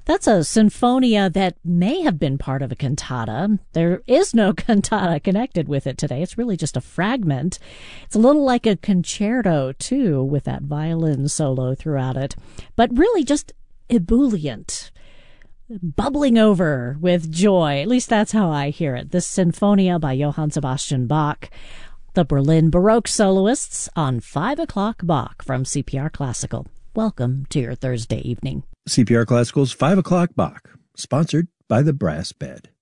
That's a sinfonia that may have been part of a cantata. There is no cantata connected with it today. It's really just a fragment. It's a little like a concerto, too, with that violin solo throughout it. But really just ebullient, bubbling over with joy. At least that's how I hear it. This Sinfonia by Johann Sebastian Bach. The Berlin Baroque Soloists on 5 o'clock Bach from CPR Classical. Welcome to your Thursday evening. CPR Classical's 5 o'clock Bach, sponsored by the Brass Bed.